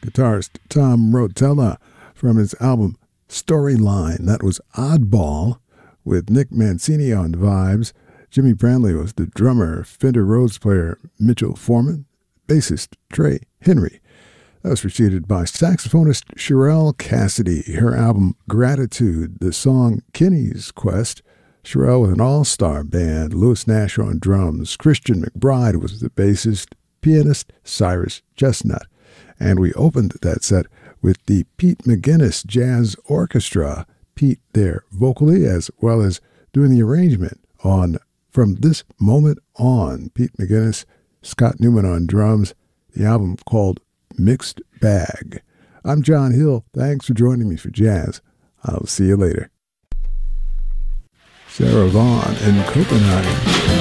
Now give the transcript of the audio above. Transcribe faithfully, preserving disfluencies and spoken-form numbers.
guitarist Tom Rotella from his album Storyline. That was Oddball with Nick Mancini on vibes. Jimmy Brantley was the drummer, Fender Rhodes player Mitchell Foreman, bassist Trey Henry. That was preceded by saxophonist Sherelle Cassidy, her album Gratitude, the song Kenny's Quest. Sherelle with an all-star band, Louis Nash on drums, Christian McBride was the bassist, pianist Cyrus Chestnut. And we opened that set with the Pete McGuinness Jazz Orchestra. Pete there vocally as well as doing the arrangement on From This Moment On. Pete McGuinness, Scott Newman on drums, the album called Mixed Bag. I'm John Hill. Thanks for joining me for Jazz. I'll see you later. Sarah Vaughan in Copenhagen.